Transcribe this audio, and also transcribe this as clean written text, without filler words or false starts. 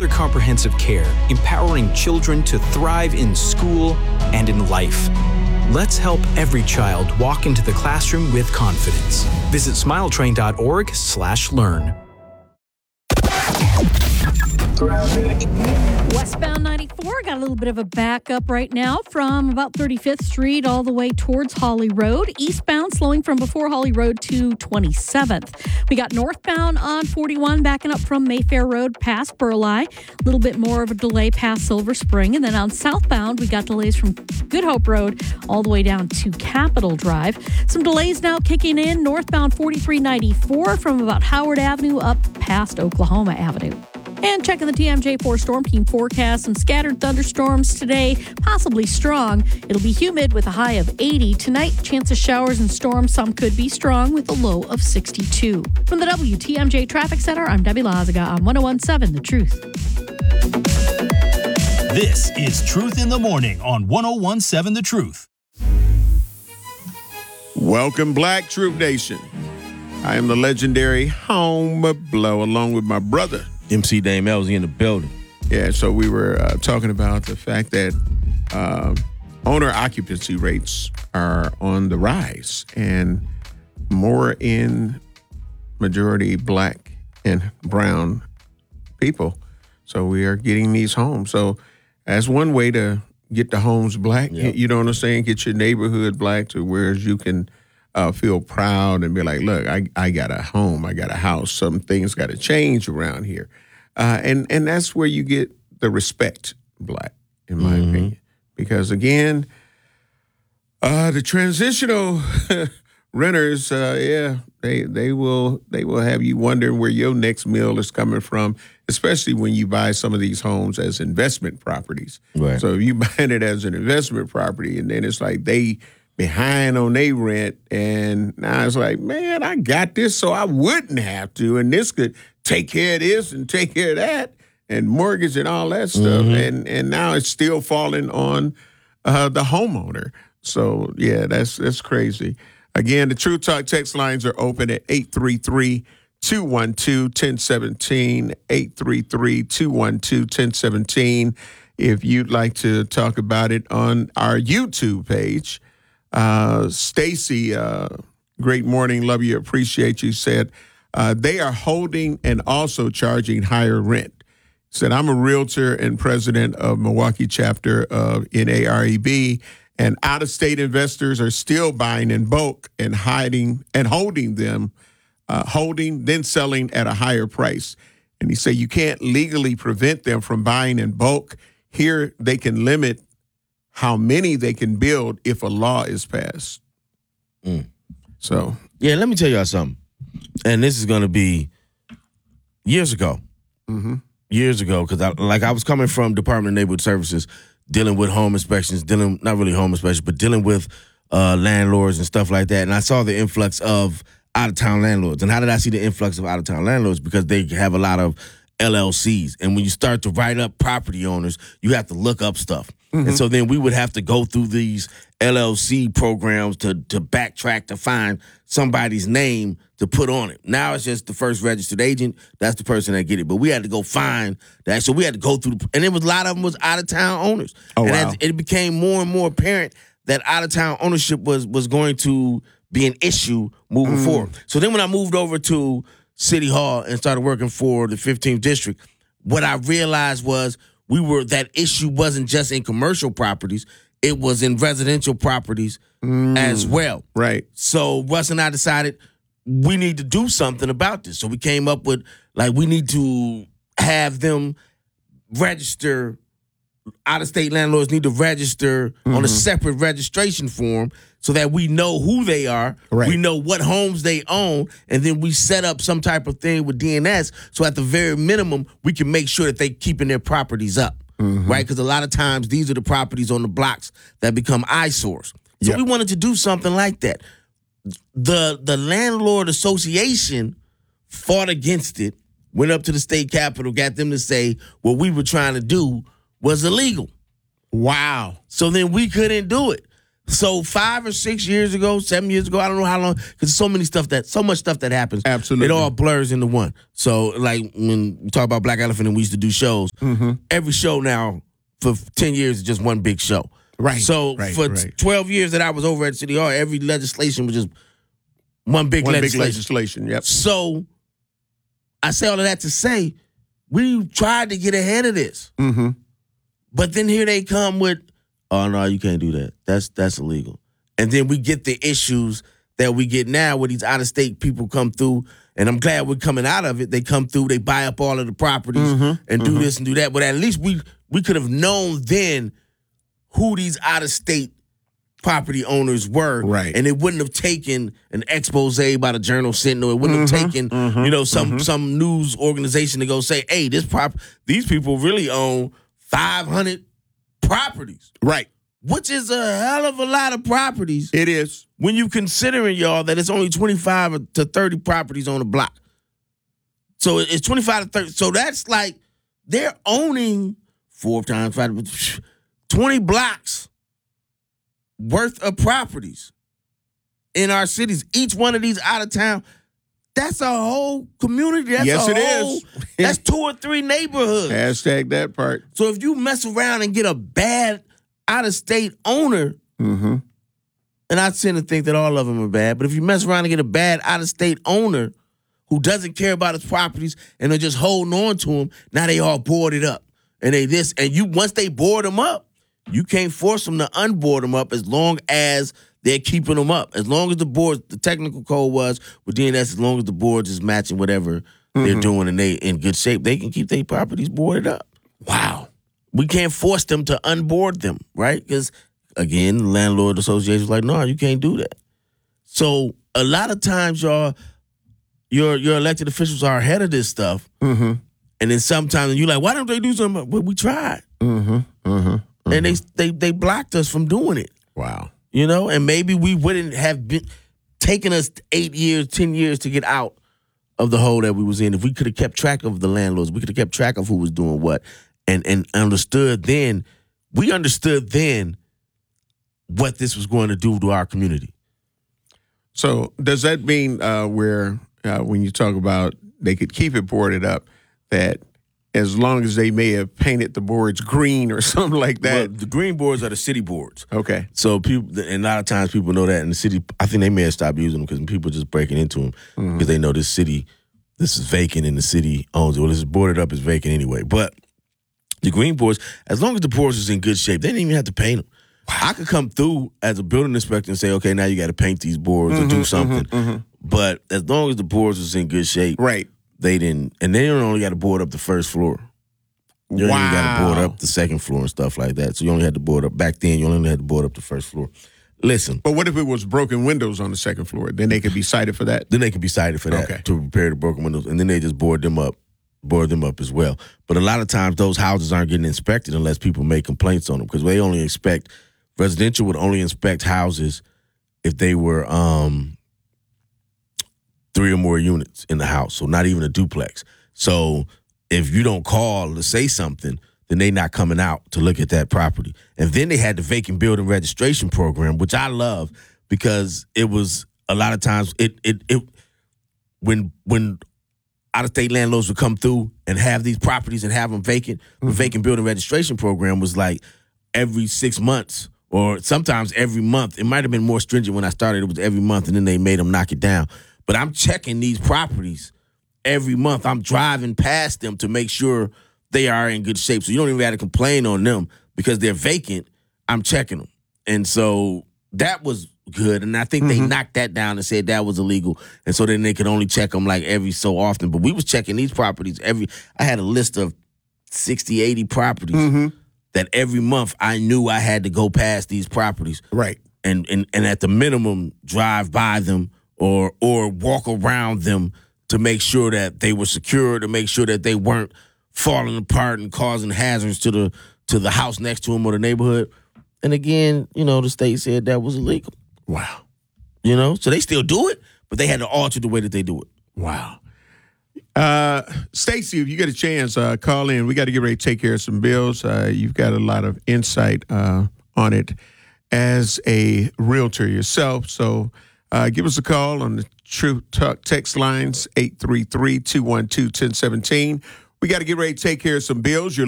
Mother Comprehensive Care, empowering children to thrive in school and in life. Let's help every child walk into the classroom with confidence. Visit smiletrain.org/learn. Westbound 94 got a little bit of a backup right now from about 35th Street all the way towards Holly Road. Eastbound slowing from before Holly Road to 27th. We got northbound on 41 backing up from Mayfair Road past Burleigh. A little bit more of a delay past Silver Spring. And then on southbound, we got delays from Good Hope Road all the way down to Capitol Drive. Some delays now kicking in northbound 4394 from about Howard Avenue up past Oklahoma Avenue. And checking the TMJ4 Storm Team forecast, some scattered thunderstorms today, possibly strong. It'll be humid with a high of 80. Tonight, chance of showers and storms. Some could be strong with a low of 62. From the WTMJ Traffic Center, I'm Debbie Lazaga on 101.7 The Truth. This is Truth in the Morning on 101.7 The Truth. Welcome, Black Troop Nation. I am the legendary Home Blow, along with my brother, MC Dame Elzy in the building. Yeah, so we were talking about the fact that owner occupancy rates are on the rise, and more in majority Black and brown people. So we are getting these homes. So that's one way to get the homes Black. Yep. You know what I'm saying? Get your neighborhood Black to where you can feel proud and be like, look, I got a home, I got a house. Some things got to change around here. And that's where you get the respect Black, in my opinion. Because, again, the transitional renters, they will have you wondering where your next meal is coming from, especially when you buy some of these homes as investment properties. Right. So if you buying it as an investment property, and then it's like they behind on their rent, and now it's like, man, I got this, so I wouldn't have to, and this could take care of this and take care of that, and mortgage and all that stuff, and now it's still falling on the homeowner. So yeah, that's crazy. Again, the True Talk text lines are open at 833-212-1017, 833-212-1017. If you'd like to talk about it on our YouTube page. Stacy, great morning, love you, appreciate you, said they are holding and also charging higher rent. Said, I'm a realtor and president of Milwaukee chapter of NAREB, and out-of-state investors are still buying in bulk and holding them, then selling at a higher price. And he said you can't legally prevent them from buying in bulk. Here they can limit how many they can build if a law is passed. So, yeah, let me tell y'all something. And this is going to be years ago. Years ago, because I was coming from Department of Neighborhood Services, dealing with home inspections, not really home inspections, but dealing with landlords and stuff like that. And I saw the influx of out-of-town landlords. And how did I see the influx of out-of-town landlords? Because they have a lot of LLCs. And when you start to write up property owners, you have to look up stuff. And so then we would have to go through these LLC programs to backtrack to find somebody's name to put on it. Now it's just the first registered agent. That's the person that get it. But we had to go find that. So we had to go through, and it was a lot of them was out-of-town owners. Oh, and wow. it became more and more apparent that out-of-town ownership was going to be an issue moving forward. So then when I moved over to City Hall and started working for the 15th District, what I realized was that issue wasn't just in commercial properties, it was in residential properties as well. Right. So Russ and I decided we need to do something about this. So we came up with, we need to have them register, out-of-state landlords need to register on a separate registration form so that we know who they are, we know what homes they own, and then we set up some type of thing with DNS so at the very minimum, we can make sure that they keeping their properties up, right? Because a lot of times, these are the properties on the blocks that become eyesores. So we wanted to do something like that. The Landlord Association fought against it, went up to the state capitol, got them to say what we were trying to do was illegal. Wow. So then we couldn't do it. So 5 or 6 years ago, 7 years ago, I don't know how long, because so much stuff that happens. Absolutely. It all blurs into one. So like when we talk about Black Elephant and we used to do shows, every show now for 10 years is just one big show. Right. So for 12 years that I was over at City Hall, every legislation was just one big legislation. Yep. So I say all of that to say we tried to get ahead of this. But then here they come with, oh, no, you can't do that. That's illegal. And then we get the issues that we get now where these out-of-state people come through, and I'm glad we're coming out of it. They come through, they buy up all of the properties and do this and do that. But at least we could have known then who these out-of-state property owners were. Right. And it wouldn't have taken an expose by the Journal Sentinel. It wouldn't have taken, some news organization to go say, hey, these people really own 500 properties. Right. Which is a hell of a lot of properties. It is. When you considering, y'all, that it's only 25 to 30 properties on a block. So it's 25 to 30. So that's like they're owning 4 times 5, 20 blocks worth of properties in our cities. Each one of these out of town, that's a whole community. Yes, it is. That's 2 or 3 neighborhoods. Hashtag that part. So if you mess around and get a bad out-of-state owner, and I tend to think that all of them are bad, but if you mess around and get a bad out-of-state owner who doesn't care about his properties and they're just holding on to them, now they all boarded up. And once they board them up, you can't force them to unboard them up as long as they're keeping them up. As long as the technical code was with DNS, as long as the boards is matching whatever they're doing and they in good shape, they can keep their properties boarded up. Wow. We can't force them to unboard them, right? Because, again, the landlord association is like, no, you can't do that. So a lot of times, y'all, your elected officials are ahead of this stuff. And then sometimes you're like, why don't they do something? Well, we tried. And they blocked us from doing it. Wow. You know, and maybe we wouldn't have been taken us 8 years, 10 years to get out of the hole that we was in. If we could have kept track of the landlords, we could have kept track of who was doing what, and understood then what this was going to do to our community. So does that mean when you talk about they could keep it boarded up, that as long as they may have painted the boards green or something like that? Well, the green boards are the city boards. Okay. So people, and a lot of times people know that in the city. I think they may have stopped using them because people are just breaking into them because they know this is vacant and the city owns it. Well, this is boarded up, it's vacant anyway. But the green boards, as long as the boards is in good shape, they didn't even have to paint them. I could come through as a building inspector and say, okay, now you got to paint these boards or do something. But as long as the boards was in good shape, right, they didn't. And they only got to board up the first floor. You only got to board up the second floor and stuff like that. So you only had to board up. Back then, you only had to board up the first floor. Listen. But what if it was broken windows on the second floor? Then they could be cited for that? Then they could be cited for that, to repair the broken windows. And then they just board them up as well. But a lot of times, those houses aren't getting inspected unless people make complaints on them because they only inspect, residential would only inspect houses if they were 3 or more units in the house, so not even a duplex. So if you don't call to say something, then they not coming out to look at that property. And then they had the vacant building registration program, which I love because it was a lot of times when out-of-state landlords would come through and have these properties and have them vacant, the vacant building registration program was like every 6 months or sometimes every month. It might have been more stringent when I started. It was every month, and then they made them knock it down. But I'm checking these properties every month. I'm driving past them to make sure they are in good shape. So you don't even have to complain on them because they're vacant. I'm checking them. And so that was good. And I think they knocked that down and said that was illegal. And so then they could only check them like every so often. But we was checking these properties I had a list of 60, 80 properties that every month I knew I had to go past these properties. Right. And at the minimum, drive by them or walk around them to make sure that they were secure, to make sure that they weren't falling apart and causing hazards to the house next to them or the neighborhood. And again, the state said that was illegal. Wow. So they still do it, but they had to alter the way that they do it. Wow. Stacey, if you get a chance, call in. We got to get ready to take care of some bills. You've got a lot of insight on it. as a realtor yourself. So give us a call on the True Talk text lines, 833-212-1017. We got to get ready to take care of some bills. You're